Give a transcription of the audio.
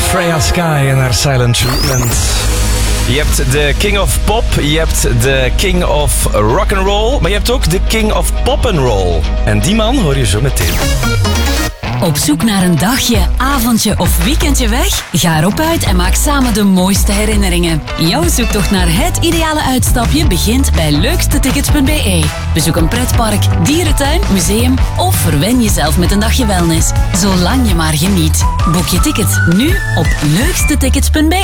Freya Sky en haar Silent Treatment. Je hebt de King of Pop, je hebt de King of Rock'n'Roll, maar je hebt ook de King of Pop'n'Roll. En die man hoor je zo meteen. Op zoek naar een dagje, avondje of weekendje weg? Ga erop uit en maak samen de mooiste herinneringen. Jouw zoektocht naar het ideale uitstapje begint bij leukstetickets.be. Bezoek een pretpark, dierentuin, museum of verwen jezelf met een dagje wellness. Zolang je maar geniet. Boek je ticket nu op leukstetickets.be.